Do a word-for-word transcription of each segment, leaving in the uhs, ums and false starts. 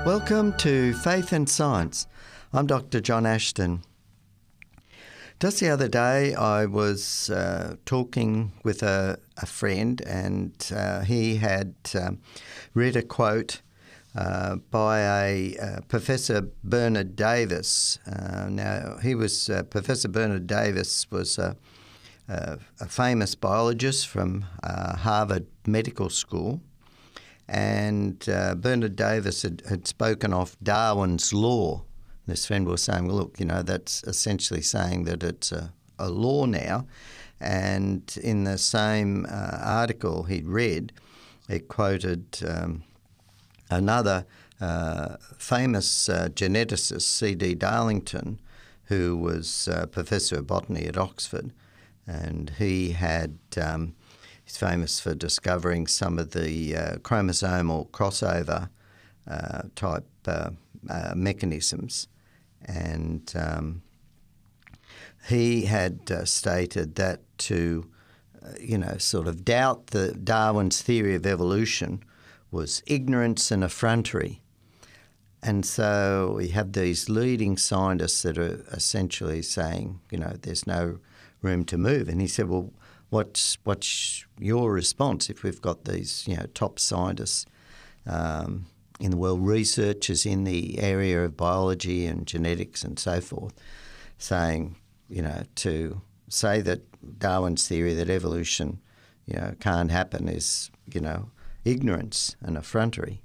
Welcome to Faith and Science. I'm Doctor John Ashton. Just the other day I was uh, talking with a, a friend and uh, he had um, read a quote uh, by a uh, Professor Bernard Davis. Uh, now, he was uh, Professor Bernard Davis was a, a, a famous biologist from uh, Harvard Medical School. And uh, Bernard Davis had, had spoken of Darwin's law. This friend was saying, well, look, you know, that's essentially saying that it's a, a law now. And in the same uh, article he'd read, it quoted um, another uh, famous uh, geneticist, C D Darlington, who was uh, Professor of Botany at Oxford. And he had... Um, He's famous for discovering some of the uh, chromosomal crossover uh, type uh, uh, mechanisms. And um, he had uh, stated that to, uh, you know, sort of doubt the Darwin's theory of evolution was ignorance and effrontery. And so we have these leading scientists that are essentially saying, you know, there's no room to move. And he said, well, What's what's your response if we've got these, you know, top scientists um, in the world, researchers in the area of biology and genetics and so forth, saying, you know, to say that Darwin's theory that evolution, you know, can't happen is, you know, ignorance and effrontery.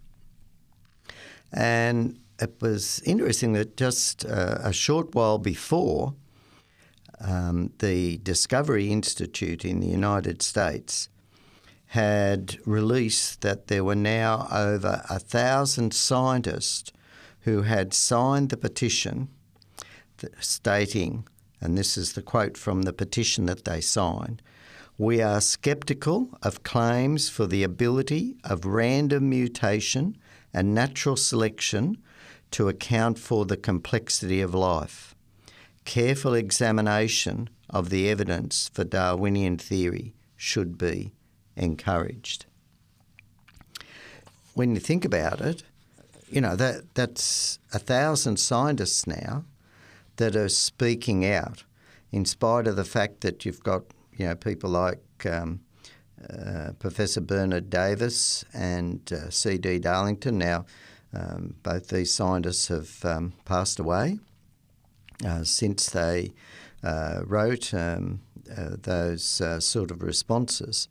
And it was interesting that just uh, a short while before, Um, the Discovery Institute in the United States had released that there were now over a thousand scientists who had signed the petition stating, and this is the quote from the petition that they signed, "We are skeptical of claims for the ability of random mutation and natural selection to account for the complexity of life. Careful examination of the evidence for Darwinian theory should be encouraged." When you think about it, you know, that that's a thousand scientists now that are speaking out in spite of the fact that you've got, you know, people like um, uh, Professor Bernard Davis and uh, C D Darlington. Now, um, both these scientists have um, passed away. Uh, since they uh, wrote um, uh, those uh, sort of responses.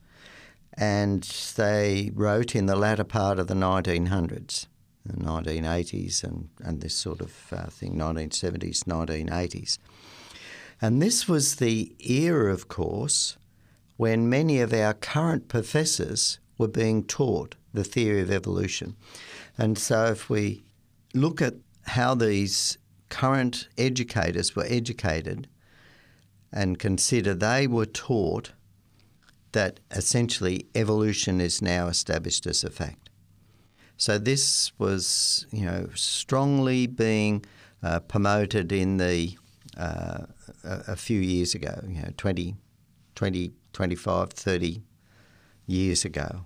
And they wrote in the latter part of the nineteen hundreds, the nineteen eighties and, and this sort of uh, thing, nineteen seventies, nineteen eighties. And this was the era, of course, when many of our current professors were being taught the theory of evolution. And so if we look at how these current educators were educated and consider they were taught that essentially evolution is now established as a fact. So this was, you know, strongly being uh, promoted in the uh, a, a few years ago, you know, twenty, twenty, twenty-five, thirty years ago.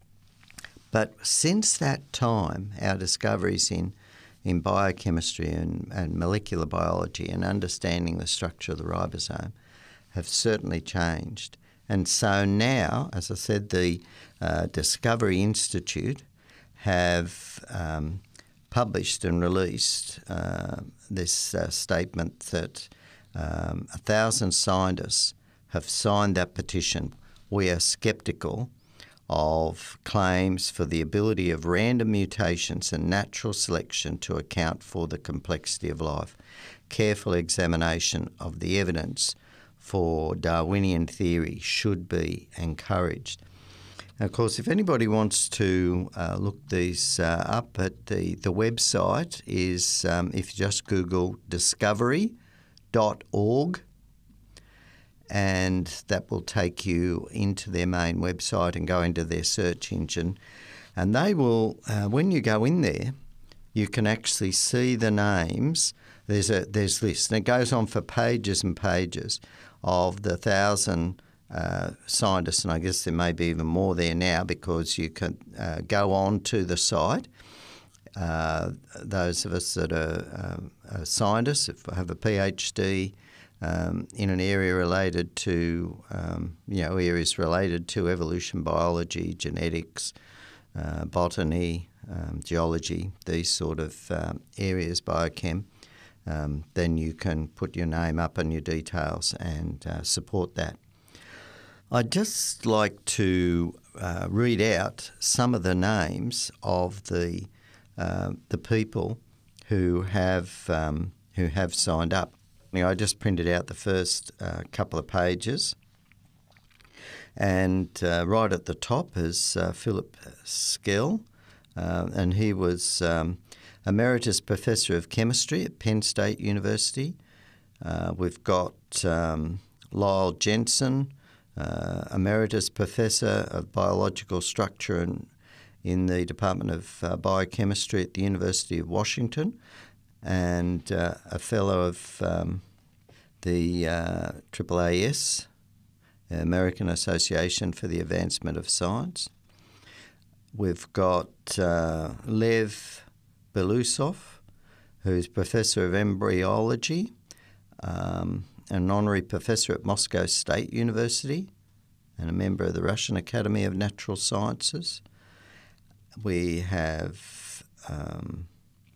But since that time, our discoveries in in biochemistry and, and molecular biology and understanding the structure of the ribosome have certainly changed. And so now, as I said, the uh, Discovery Institute have um, published and released uh, this uh, statement that um, a thousand scientists have signed that petition. We are sceptical of claims for the ability of random mutations and natural selection to account for the complexity of life. Careful examination of the evidence for Darwinian theory should be encouraged. Now, of course, if anybody wants to uh, look these uh, up, at the, the website is, um, if you just Google discovery dot org, and that will take you into their main website and go into their search engine. And they will, uh, when you go in there, you can actually see the names. There's a there's this, and it goes on for pages and pages of the thousand uh, scientists, and I guess there may be even more there now because you can uh, go on to the site uh, those of us that are, um, are scientists, if I have a PhD um, in an area related to, um, you know, areas related to evolution, biology, genetics, uh, botany, um, geology, these sort of um, areas, biochem, um, then you can put your name up and your details and uh, support that. I'd just like to uh, read out some of the names of the uh, the people who have um, who have signed up. I just printed out the first uh, couple of pages, and uh, right at the top is uh, Philip Skell, uh, and he was um, Emeritus Professor of Chemistry at Penn State University. Uh, we've got um, Lyle Jensen, Uh, Emeritus Professor of Biological Structure in, in the Department of uh, Biochemistry at the University of Washington, and uh, a Fellow of um, the uh, A A A S, American Association for the Advancement of Science. We've got uh, Lev Belousov, who's Professor of Embryology, um, an honorary professor at Moscow State University and a member of the Russian Academy of Natural Sciences. We have um,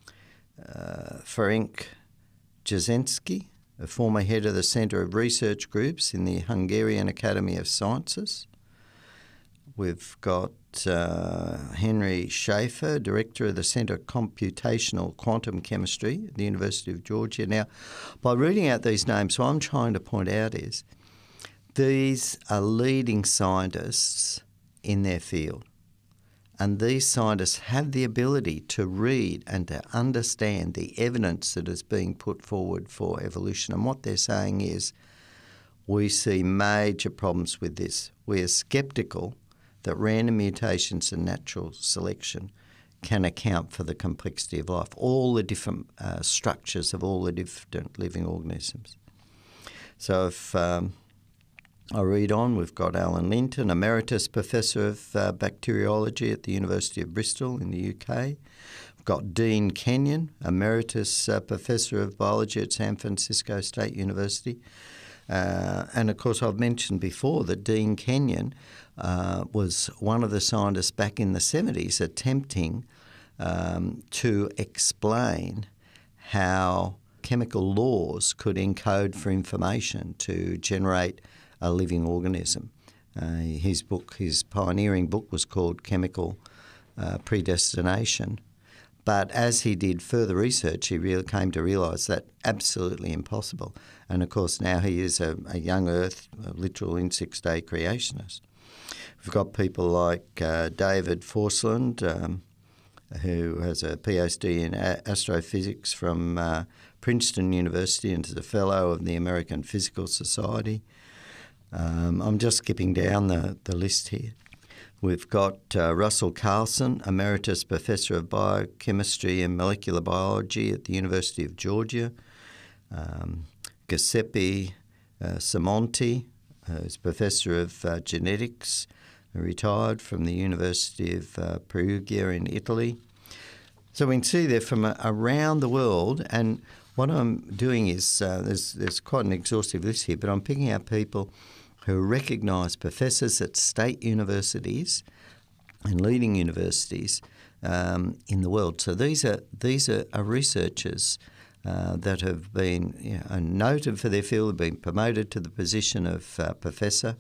uh, Ferenc Jasenski, a former head of the Centre of Research Groups in the Hungarian Academy of Sciences. We've got uh, Henry Schaefer, Director of the Centre of Computational Quantum Chemistry at the University of Georgia. Now, by reading out these names, what I'm trying to point out is these are leading scientists in their field. And these scientists have the ability to read and to understand the evidence that is being put forward for evolution. And what they're saying is, we see major problems with this. We are sceptical that random mutations and natural selection can account for the complexity of life, all the different uh, structures of all the different living organisms. So if um, I read on, we've got Alan Linton, Emeritus Professor of uh, Bacteriology at the University of Bristol in the U K. We've got Dean Kenyon, Emeritus uh, Professor of Biology at San Francisco State University. Uh, and of course, I've mentioned before that Dean Kenyon uh, was one of the scientists back in the seventies attempting um, to explain how chemical laws could encode for information to generate a living organism. Uh, his book, his pioneering book, was called Chemical uh, Predestination. But as he did further research, he really came to realise that absolutely impossible. And of course, now he is a, a young Earth, a literal in six-day creationist. We've got people like uh, David Forslund, um, who has a PhD in a- astrophysics from uh, Princeton University and is a fellow of the American Physical Society. Um, I'm just skipping down the, the list here. We've got uh, Russell Carlson, Emeritus Professor of Biochemistry and Molecular Biology at the University of Georgia. Um, Giuseppe uh, Simonti, who's Professor of uh, Genetics, retired from the University of uh, Perugia in Italy. So we can see they're from uh, around the world, and what I'm doing is, uh, there's, there's quite an exhaustive list here, but I'm picking out people who are recognised professors at state universities and leading universities um, in the world. So these are these are, are researchers uh, that have been you know, noted for their field, have been promoted to the position of uh, professor,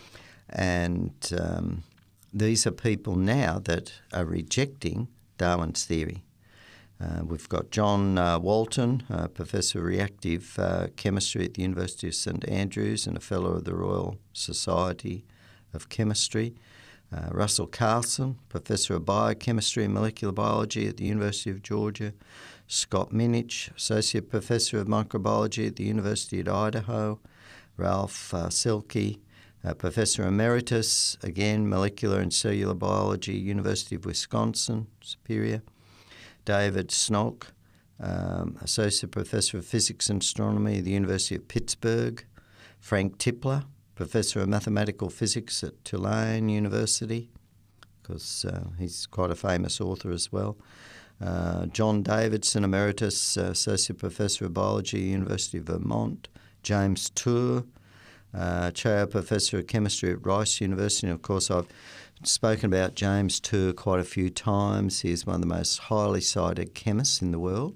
and um, these are people now that are rejecting Darwin's theory. Uh, we've got John uh, Walton, uh, Professor of Reactive uh, Chemistry at the University of St Andrews and a Fellow of the Royal Society of Chemistry. Uh, Russell Carlson, Professor of Biochemistry and Molecular Biology at the University of Georgia. Scott Minich, Associate Professor of Microbiology at the University of Idaho. Ralph uh, Selke, uh, Professor Emeritus, again, Molecular and Cellular Biology, University of Wisconsin, Superior. David Snolk, um, Associate Professor of Physics and Astronomy at the University of Pittsburgh. Frank Tipler, Professor of Mathematical Physics at Tulane University, because uh, he's quite a famous author as well. Uh, John Davidson, Emeritus uh, Associate Professor of Biology, University of Vermont. James Tour, uh, Chair Professor of Chemistry at Rice University. And of course, I've spoken about James Tour quite a few times. He's one of the most highly cited chemists in the world.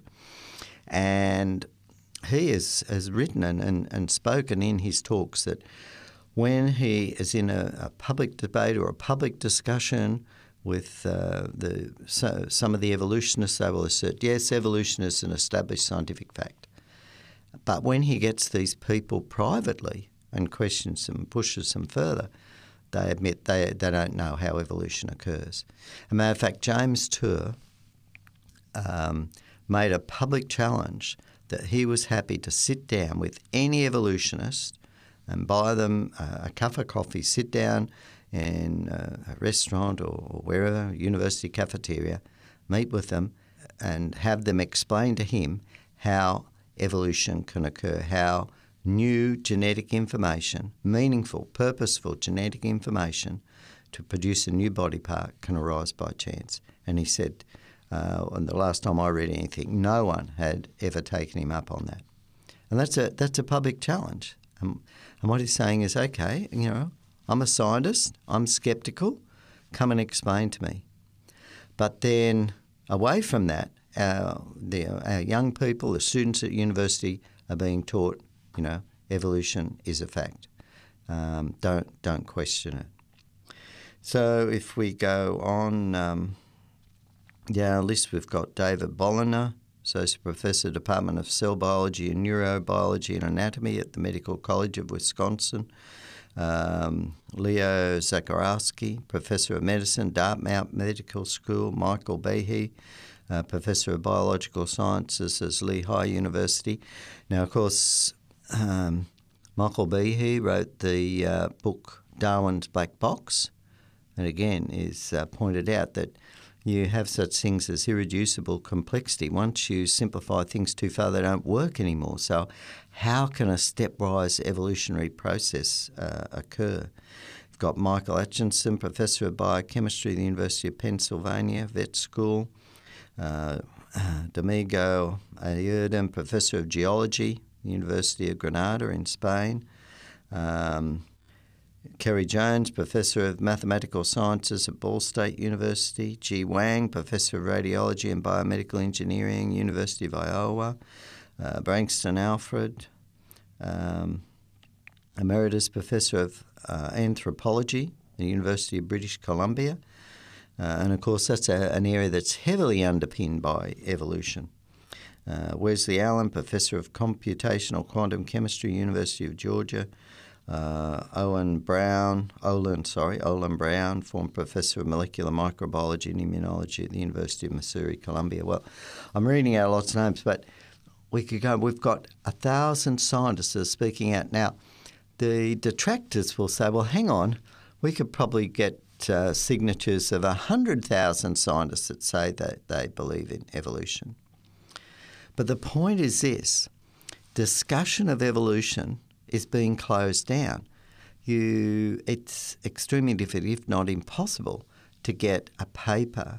And he has, has written and, and, and spoken in his talks that when he is in a, a public debate or a public discussion with uh, the so, some of the evolutionists, they will assert, yes, evolution is an established scientific fact. But when he gets these people privately and questions them, pushes them further, they admit they, they don't know how evolution occurs. As a matter of fact, James Tour um, made a public challenge that he was happy to sit down with any evolutionist and buy them uh, a cup of coffee, sit down in uh, a restaurant or, or wherever, university cafeteria, meet with them and have them explain to him how evolution can occur, how new genetic information, meaningful, purposeful genetic information to produce a new body part can arise by chance. And he said, uh, and the last time I read anything, no one had ever taken him up on that. And that's a that's a public challenge. Um, and what he's saying is, okay, you know, I'm a scientist, I'm sceptical, come and explain to me. But then away from that, our, the, our young people, the students at university are being taught, you know, evolution is a fact. Um, don't don't question it. So if we go on, um, yeah, our list, we've got David Bolliner, Associate Professor, Department of Cell Biology and Neurobiology and Anatomy at the Medical College of Wisconsin. Um, Leo Zakarowski, Professor of Medicine, Dartmouth Medical School. Michael Behe, uh, Professor of Biological Sciences at Lehigh University. Now, of course, um, Michael Behe wrote the uh, book Darwin's Black Box, and again is uh, pointed out that you have such things as irreducible complexity. Once you simplify things too far, they don't work anymore. So how can a stepwise evolutionary process uh, occur? We've got Michael Atchison, Professor of Biochemistry at the University of Pennsylvania, Vet School. Uh, Domingo Ayerden, Professor of Geology, University of Granada in Spain. Um, Kerry Jones, Professor of Mathematical Sciences at Ball State University. Ji Wang, Professor of Radiology and Biomedical Engineering, University of Iowa. Uh, Brankston Alfred, um, Emeritus Professor of uh, Anthropology at the University of British Columbia. Uh, and of course, that's a, an area that's heavily underpinned by evolution. Uh, Wesley Allen, Professor of Computational Quantum Chemistry, University of Georgia. Uh, Owen Brown, Olin, sorry, Olin Brown, former Professor of Molecular Microbiology and Immunology at the University of Missouri, Columbia. Well, I'm reading out lots of names, but we could go. We've got a thousand scientists that are speaking out. Now, the detractors will say, well, hang on, we could probably get uh, signatures of one hundred thousand scientists that say that they believe in evolution. But the point is this, discussion of evolution is being closed down. You, it's extremely difficult, if not impossible, to get a paper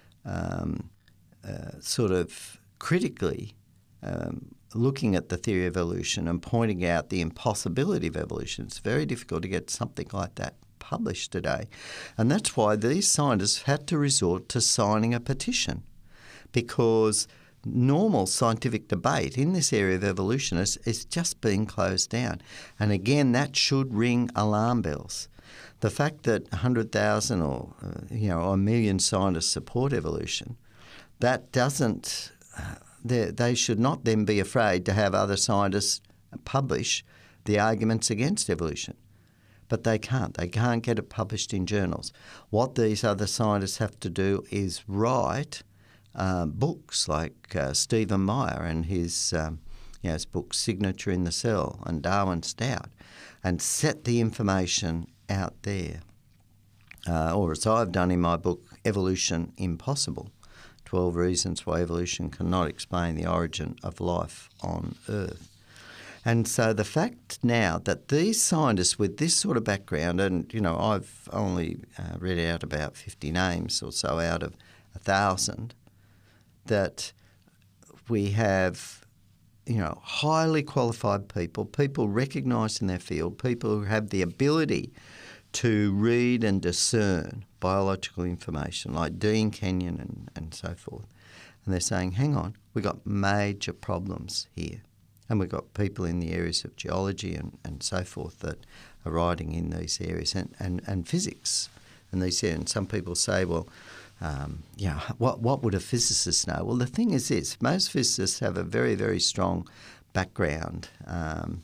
um, uh, sort of critically um, looking at the theory of evolution and pointing out the impossibility of evolution. It's very difficult to get something like that published today. And that's why these scientists had to resort to signing a petition, because normal scientific debate in this area of evolution is, is just being closed down. And again, that should ring alarm bells. The fact that one hundred thousand or uh, you know a million scientists support evolution, that doesn't, uh, they, they should not then be afraid to have other scientists publish the arguments against evolution. But they can't. They can't get it published in journals. What these other scientists have to do is write Uh, books like uh, Stephen Meyer and his, um, you know, his book Signature in the Cell and Darwin's Doubt, and set the information out there. Uh, or as I've done in my book, Evolution Impossible, twelve Reasons Why Evolution Cannot Explain the Origin of Life on Earth. And so the fact now that these scientists with this sort of background, and, you know, I've only uh, read out about fifty names or so out of a thousand, that we have, you know, highly qualified people, people recognised in their field, people who have the ability to read and discern biological information, like Dean Kenyon and, and so forth. And they're saying, hang on, we've got major problems here. And we've got people in the areas of geology and, and so forth that are writing in these areas, and, and, and physics. And they say, and some people say, well, um, you know, what, what would a physicist know? Well, the thing is this, most physicists have a very, very strong background. Um,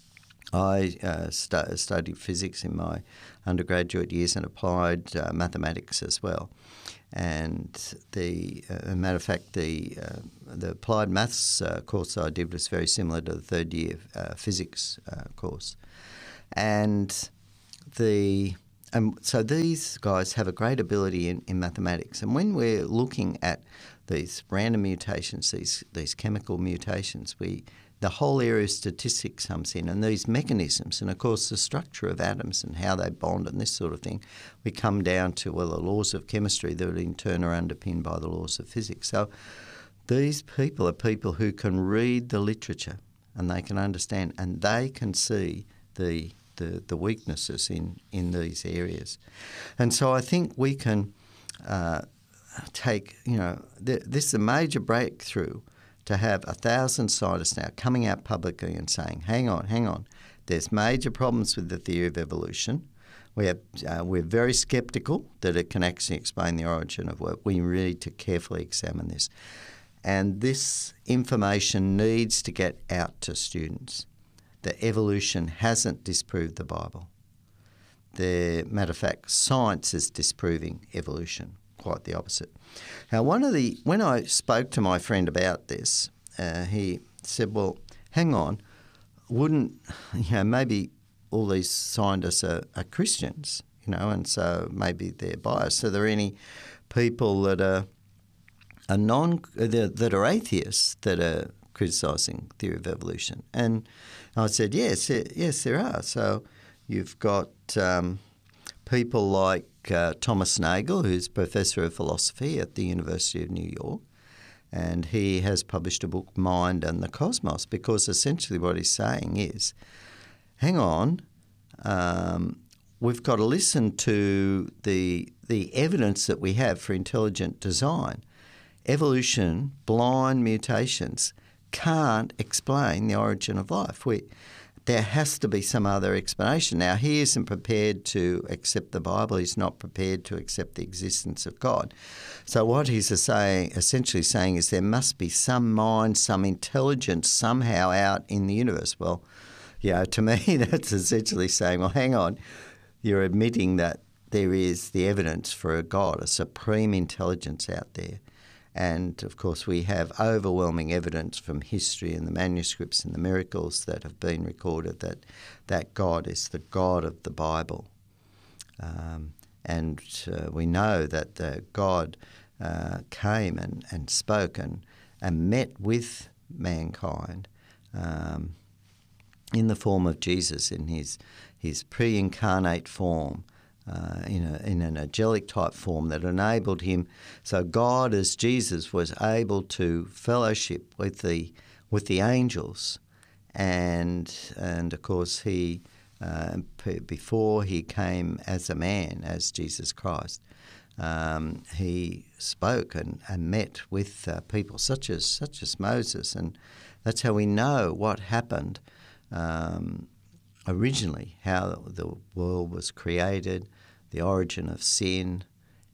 I uh, stu- studied physics in my undergraduate years and applied uh, mathematics as well. And the, uh, as a matter of fact, the uh, the applied maths uh, course I did was very similar to the third year uh, physics uh, course. And the and so these guys have a great ability in, in mathematics. And when we're looking at these random mutations, these these chemical mutations, we the whole area of statistics comes in, and these mechanisms, and of course the structure of atoms and how they bond and this sort of thing, we come down to, well, the laws of chemistry that in turn are underpinned by the laws of physics. So these people are people who can read the literature and they can understand, and they can see the the, the weaknesses in, in these areas. And so I think we can uh, take, you know, th- this is a major breakthrough to have a thousand scientists now coming out publicly and saying, hang on, hang on, there's major problems with the theory of evolution. We have, uh, we're very sceptical that it can actually explain the origin of work. We need to carefully examine this. And this information needs to get out to students. The evolution hasn't disproved the Bible. The matter of fact, science is disproving evolution. Quite the opposite. Now, one of the when I spoke to my friend about this, uh, he said, "Well, hang on, wouldn't you know maybe all these scientists are, are Christians, you know, and so maybe they're biased. Are there any people that are are non that, that are atheists that are criticising theory of evolution?" And I said, "Yes, yes, there are. So you've got um, people like." Uh, Thomas Nagel, who's Professor of Philosophy at the University of New York, and he has published a book, Mind and the Cosmos, because essentially what he's saying is, hang on, um, we've got to listen to the the evidence that we have for intelligent design. Evolution, blind mutations, can't explain the origin of life. We There has to be some other explanation. Now, he isn't prepared to accept the Bible. He's not prepared to accept the existence of God. So what he's saying, essentially saying is there must be some mind, some intelligence somehow out in the universe. Well, you know, to me, that's essentially saying, well, hang on, you're admitting that there is the evidence for a God, a supreme intelligence out there. And, of course, we have overwhelming evidence from history and the manuscripts and the miracles that have been recorded that that God is the God of the Bible. Um, and uh, we know that uh, God uh, came and, and spoke and, and met with mankind um, in the form of Jesus, in his, his pre-incarnate form. Uh, in, a, in an angelic type form that enabled him. So God, as Jesus, was able to fellowship with the with the angels, and and of course he uh, p- before he came as a man, as Jesus Christ, um, he spoke and, and met with uh, people such as such as Moses, and that's how we know what happened. Um, Originally, how the world was created, the origin of sin,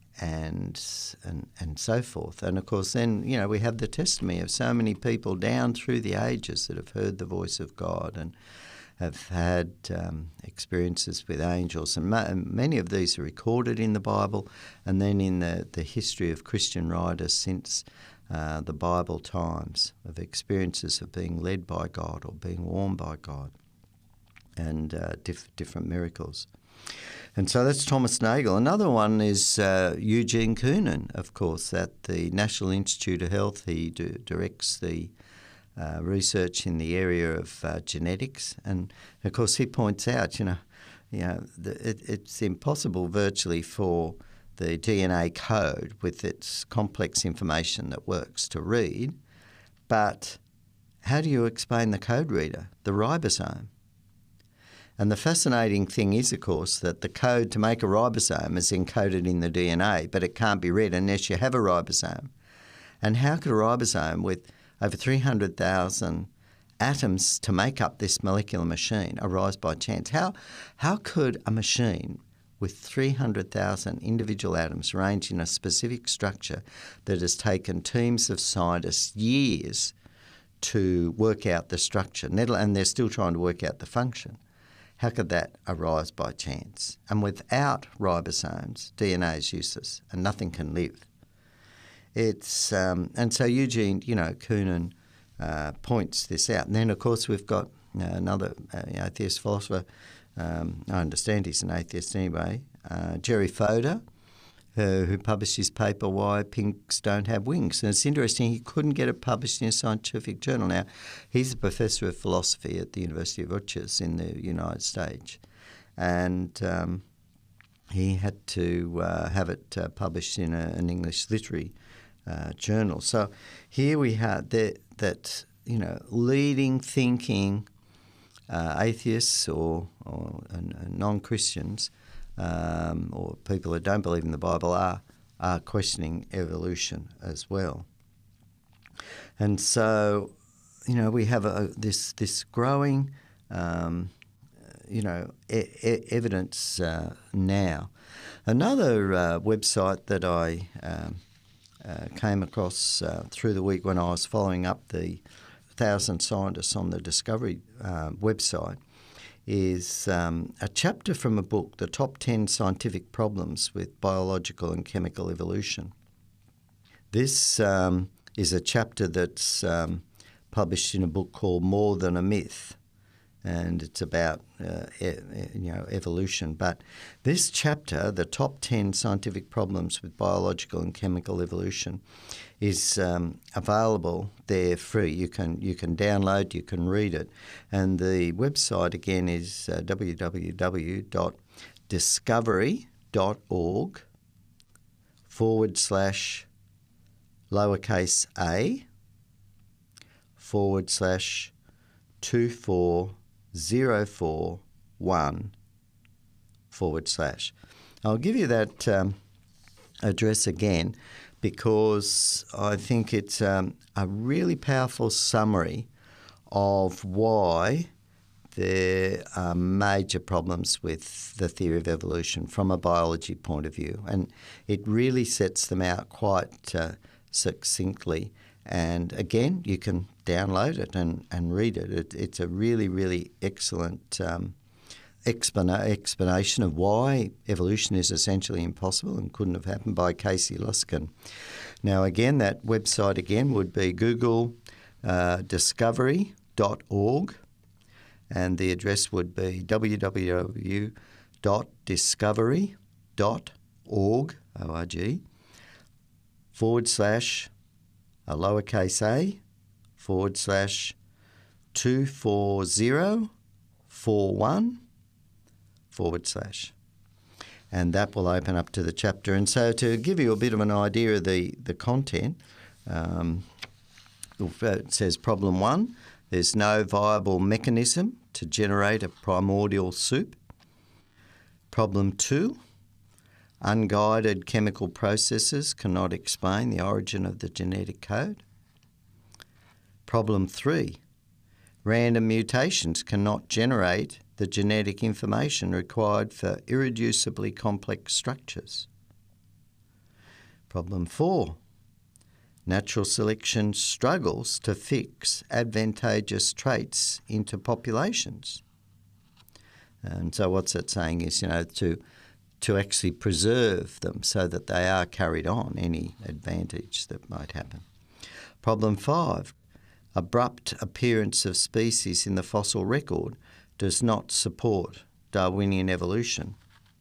and and and so forth. And of course, then you know we have the testimony of so many people down through the ages that have heard the voice of God and have had um, experiences with angels, and, ma- and many of these are recorded in the Bible, and then in the the history of Christian writers since uh, the Bible times of experiences of being led by God or being warned by God. And uh, diff- different miracles. And so that's Thomas Nagel. Another one is uh, Eugene Koonin, of course, at the National Institute of Health. He do- directs the uh, research in the area of uh, genetics. And, of course, he points out, you know, you know the, it, it's impossible virtually for the D N A code with its complex information that works to read, but how do you explain the code reader, the ribosome? And the fascinating thing is, of course, that the code to make a ribosome is encoded in the D N A, but it can't be read unless you have a ribosome. And how could a ribosome with over three hundred thousand atoms to make up this molecular machine arise by chance? How, how could a machine with three hundred thousand individual atoms arranged in a specific structure that has taken teams of scientists years to work out the structure, and they're still trying to work out the function, how could that arise by chance? And without ribosomes, D N A is useless and nothing can live. It's um, and so Eugene, you know, Koonin uh, points this out. And then, of course, we've got uh, another uh, atheist philosopher. Um, I understand he's an atheist anyway. Uh, Jerry Fodor, uh, who published his paper "Why Pinks Don't Have Wings." And it's interesting, he couldn't get it published in a scientific journal. Now, he's a professor of philosophy at the University of Utrecht in the United States, and um, he had to uh, have it uh, published in a, an English literary uh, journal. So here we have that, that you know, leading thinking uh, atheists or, or uh, non-Christians um, or people who don't believe in the Bible are are questioning evolution as well. And so, you know, we have a, this this growing, um, you know, e- e- evidence uh, now. Another uh, website that I um, uh, came across uh, through the week when I was following up the Thousand Scientists on the Discovery uh, website is um, a chapter from a book, The Top ten Scientific Problems with Biological and Chemical Evolution. This um, is a chapter that's um, published in a book called More Than a Myth, and it's about uh, e- you know evolution. But this chapter, The Top ten Scientific Problems with Biological and Chemical Evolution, is um, available there free. You can you can download, you can read it. And the website again is uh, w w w dot discovery dot org forward slash lowercase a forward slash two four zero four one forward slash. I'll give you that um, address again because I think it's um, a really powerful summary of why there are major problems with the theory of evolution from a biology point of view. And it really sets them out quite uh, succinctly. And again, you can download it and, and read it. it. It's a really, really excellent um, explana- explanation of why evolution is essentially impossible and couldn't have happened by Casey Luskin. Now, again, that website again would be Google uh, discovery dot org, and the address would be w w w dot discovery dot org, O R G, forward slash a lowercase a forward slash two four zero four one forward slash. And that will open up to the chapter. And so to give you a bit of an idea of the, the content, um, it says problem one, there's no viable mechanism to generate a primordial soup. Problem two, unguided chemical processes cannot explain the origin of the genetic code. Problem three, random mutations cannot generate the genetic information required for irreducibly complex structures. Problem four, natural selection struggles to fix advantageous traits into populations. And so what's that saying is, you know, to to actually preserve them so that they are carried on, any advantage that might happen. Problem five, abrupt appearance of species in the fossil record does not support Darwinian evolution.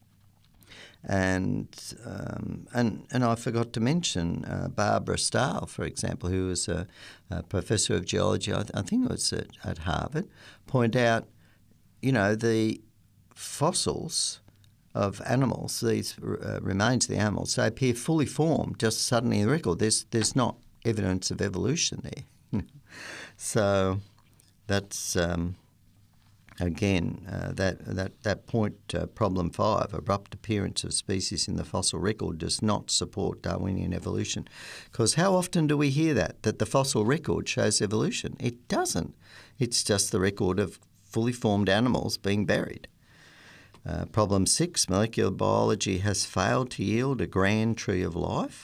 And um, and and I forgot to mention uh, Barbara Stahl, for example, who was a, a professor of geology, I, th- I think it was at, at Harvard, point out, you know, the fossils of animals, these uh, remains of the animals, they appear fully formed just suddenly in the record. There's there's not evidence of evolution there. So that's um, again uh, that that that point, uh, problem five, abrupt appearance of species in the fossil record does not support Darwinian evolution. Because how often do we hear that that the fossil record shows evolution? It doesn't. It's just the record of fully formed animals being buried. Uh, problem six, molecular biology has failed to yield a grand tree of life.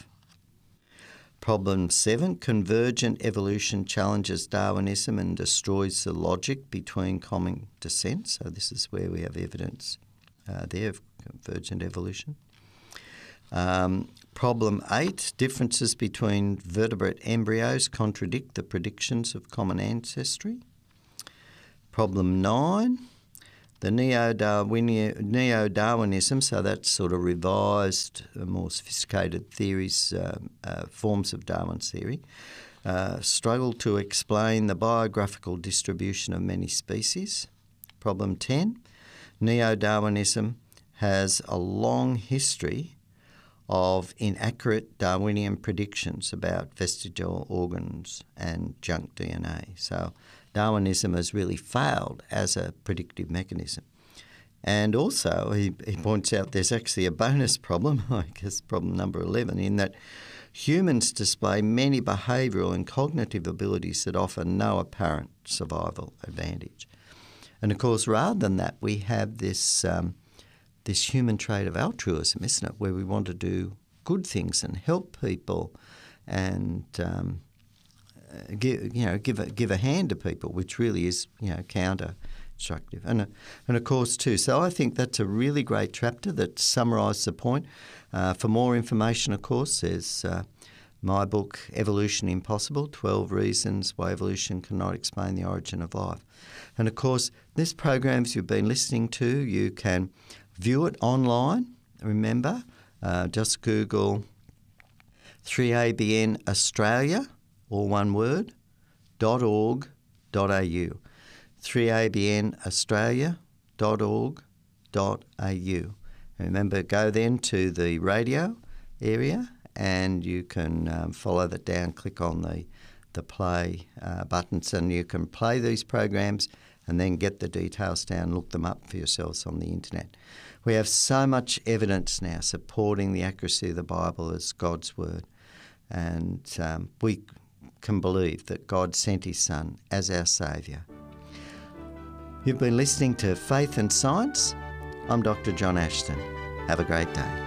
Problem seven, convergent evolution challenges Darwinism and destroys the logic between common descent. So this is where we have evidence uh, there of convergent evolution. Um, problem eight, differences between vertebrate embryos contradict the predictions of common ancestry. Problem nine, the Neo-Darwinian, Neo-Darwinism, so that's sort of revised, uh, more sophisticated theories, uh, uh, forms of Darwin's theory, uh, struggle to explain the biographical distribution of many species. Problem ten, Neo-Darwinism has a long history of inaccurate Darwinian predictions about vestigial organs and junk D N A. So Darwinism has really failed as a predictive mechanism. And also, he, he points out there's actually a bonus problem, I guess problem number eleven, in that humans display many behavioural and cognitive abilities that offer no apparent survival advantage. And of course, rather than that, we have this um, this human trait of altruism, isn't it, where we want to do good things and help people and um, give you know give a, give a hand to people, which really is you know counter-instructive. And uh, and of course too. So I think that's a really great chapter that summarises the point. Uh, for more information, of course, there's uh, my book Evolution Impossible: twelve Reasons Why Evolution Cannot Explain the Origin of Life. And of course, this programs you've been listening to, you can view it online. Remember, uh, just Google three A B N Australia, all one word, .org.au. three A B N Australia dot org dot A U. Remember, go then to the radio area and you can um, follow that down, click on the, the play uh, buttons, and you can play these programs and then get the details down, look them up for yourselves on the internet. We have so much evidence now supporting the accuracy of the Bible as God's word, and um, we can believe that God sent his Son as our Saviour. You've been listening to Faith and Science. I'm Doctor John Ashton. Have a great day.